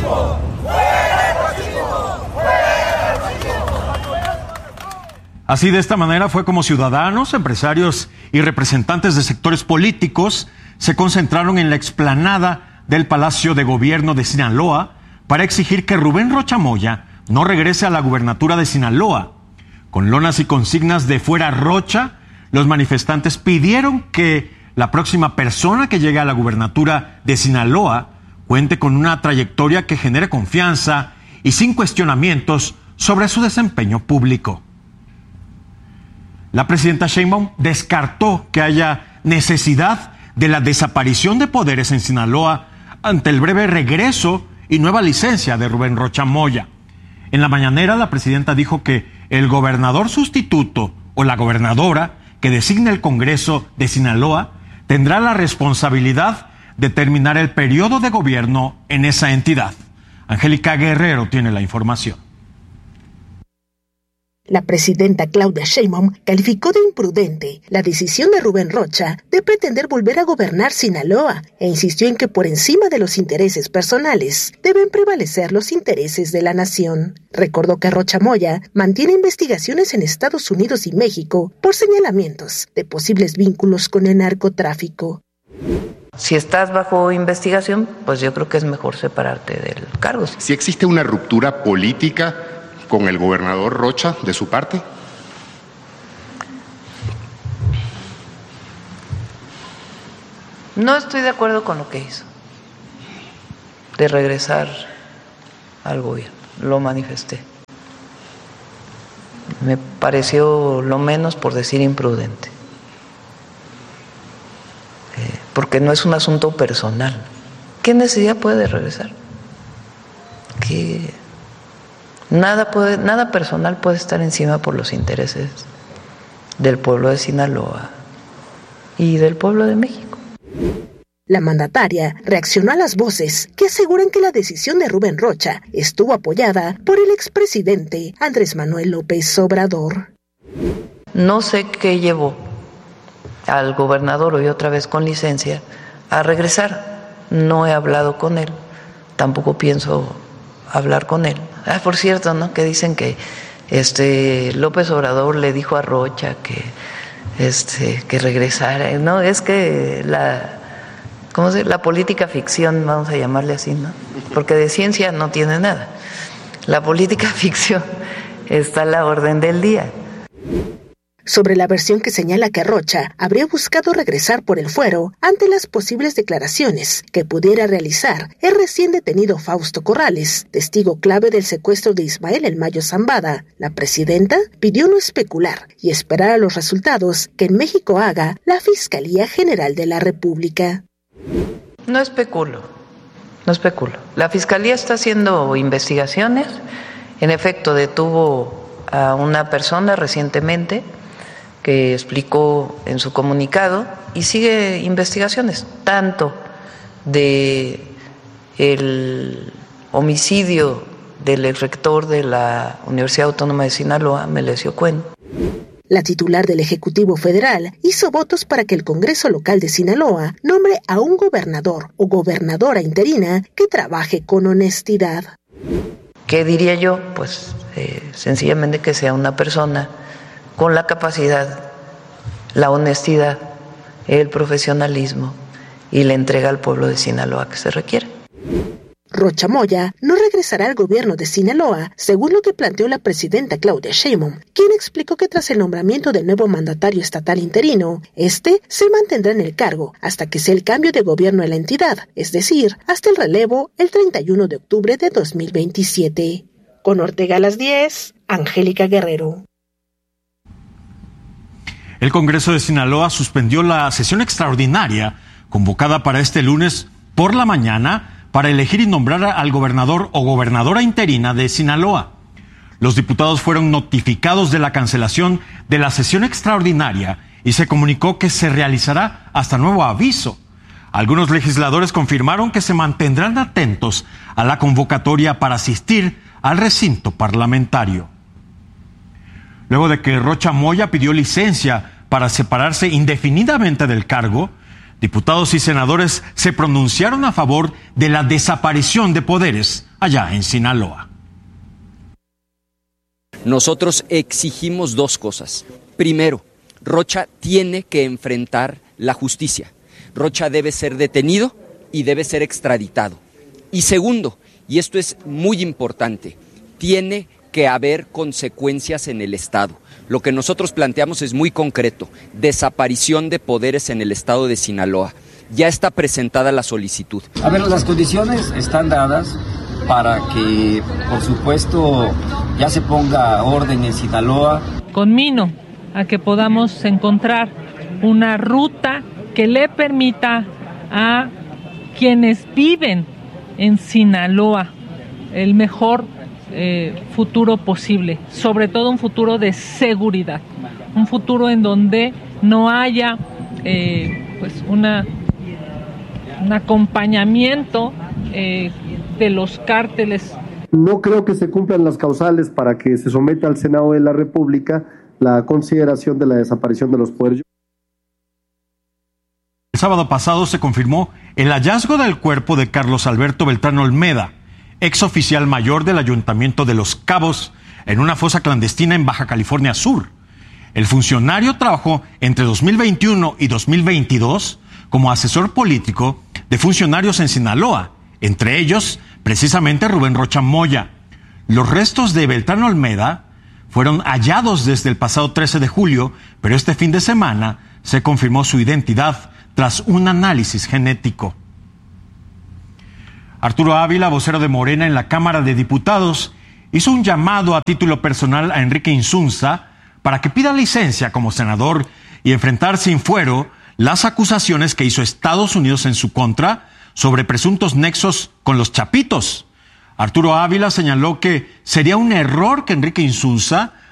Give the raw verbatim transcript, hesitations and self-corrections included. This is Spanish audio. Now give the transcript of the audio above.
rochismo! ¡Fuera el rochismo! ¡Fuera el rochismo! Así, de esta manera, fue como ciudadanos, empresarios y representantes de sectores políticos se concentraron en la explanada del Palacio de Gobierno de Sinaloa para exigir que Rubén Rocha Moya no regrese a la gubernatura de Sinaloa. Con lonas y consignas de fuera Rocha, los manifestantes pidieron que la próxima persona que llegue a la gubernatura de Sinaloa cuente con una trayectoria que genere confianza y sin cuestionamientos sobre su desempeño público. La presidenta Sheinbaum descartó que haya necesidad de la desaparición de poderes en Sinaloa ante el breve regreso y nueva licencia de Rubén Rocha Moya. En la mañanera, la presidenta dijo que el gobernador sustituto o la gobernadora que designe el Congreso de Sinaloa tendrá la responsabilidad de terminar el periodo de gobierno en esa entidad. Angélica Guerrero tiene la información. La presidenta Claudia Sheinbaum calificó de imprudente la decisión de Rubén Rocha de pretender volver a gobernar Sinaloa e insistió en que por encima de los intereses personales deben prevalecer los intereses de la nación. Recordó que Rocha Moya mantiene investigaciones en Estados Unidos y México por señalamientos de posibles vínculos con el narcotráfico. Si estás bajo investigación, pues yo creo que es mejor separarte del cargo. Si existe una ruptura política con el gobernador Rocha de su parte. No estoy de acuerdo con lo que hizo, de regresar al gobierno, lo manifesté. Me pareció lo menos por decir imprudente, eh, porque no es un asunto personal. ¿Qué necesidad puede de regresar? ¿Qué? Nada, puede, nada personal puede estar encima por los intereses del pueblo de Sinaloa y del pueblo de México. La mandataria reaccionó a las voces que aseguran que la decisión de Rubén Rocha estuvo apoyada por el expresidente Andrés Manuel López Obrador. No sé qué llevó al gobernador, hoy otra vez con licencia, a regresar. No he hablado con él, tampoco pienso hablar con él. Ah, por cierto, ¿no? Que dicen que este López Obrador le dijo a Rocha que este que regresara. No, es que la ¿cómo se? La política ficción, vamos a llamarle así, ¿no? Porque de ciencia no tiene nada. La política ficción está a la orden del día. Sobre la versión que señala que Rocha habría buscado regresar por el fuero ante las posibles declaraciones que pudiera realizar el recién detenido Fausto Corrales, testigo clave del secuestro de Ismael El Mayo Zambada, la presidenta pidió no especular y esperar a los resultados que en México haga la Fiscalía General de la República. No especulo, no especulo. La Fiscalía está haciendo investigaciones. En efecto, detuvo a una persona recientemente que explicó en su comunicado y sigue investigaciones, tanto de el homicidio del exrector de la Universidad Autónoma de Sinaloa, Melesio Cuen. La titular del Ejecutivo Federal hizo votos para que el Congreso Local de Sinaloa nombre a un gobernador o gobernadora interina que trabaje con honestidad. ¿Qué diría yo? Pues eh, sencillamente que sea una persona con la capacidad, la honestidad, el profesionalismo y la entrega al pueblo de Sinaloa que se requiere. Rocha Moya no regresará al gobierno de Sinaloa, según lo que planteó la presidenta Claudia Sheinbaum, quien explicó que tras el nombramiento del nuevo mandatario estatal interino, este se mantendrá en el cargo hasta que sea el cambio de gobierno en la entidad, es decir, hasta el relevo el treinta y uno de octubre de dos mil veintisiete. Con Ortega a las diez, Angélica Guerrero. El Congreso de Sinaloa suspendió la sesión extraordinaria convocada para este lunes por la mañana para elegir y nombrar al gobernador o gobernadora interina de Sinaloa. Los diputados fueron notificados de la cancelación de la sesión extraordinaria y se comunicó que se realizará hasta nuevo aviso. Algunos legisladores confirmaron que se mantendrán atentos a la convocatoria para asistir al recinto parlamentario. Luego de que Rocha Moya pidió licencia para separarse indefinidamente del cargo, diputados y senadores se pronunciaron a favor de la desaparición de poderes allá en Sinaloa. Nosotros exigimos dos cosas. Primero, Rocha tiene que enfrentar la justicia. Rocha debe ser detenido y debe ser extraditado. Y segundo, y esto es muy importante, tiene que haber consecuencias en el Estado. Lo que nosotros planteamos es muy concreto: desaparición de poderes en el Estado de Sinaloa. Ya está presentada la solicitud. A ver, las condiciones están dadas para que, por supuesto, ya se ponga orden en Sinaloa. Conmino a que podamos encontrar una ruta que le permita a quienes viven en Sinaloa el mejor eh, futuro posible, sobre todo un futuro de seguridad, un futuro en donde no haya eh, pues una un acompañamiento eh, de los cárteles. No creo que se cumplan las causales para que se someta al Senado de la República la consideración de la desaparición de los poderes. El sábado pasado se confirmó el hallazgo del cuerpo de Carlos Alberto Beltrán Olmeda, ex oficial mayor del Ayuntamiento de Los Cabos, en una fosa clandestina en Baja California Sur. El funcionario trabajó entre dos mil veintiuno y dos mil veintidós como asesor político de funcionarios en Sinaloa, entre ellos precisamente Rubén Rocha Moya. Los restos de Beltrán Olmeda fueron hallados desde el pasado trece de julio, pero este fin de semana se confirmó su identidad tras un análisis genético. Arturo Ávila, vocero de Morena en la Cámara de Diputados, hizo un llamado a título personal a Enrique Insunza para que pida licencia como senador y enfrentar sin fuero las acusaciones que hizo Estados Unidos en su contra sobre presuntos nexos con los Chapitos. Arturo Ávila señaló que sería un error que Enrique Insunza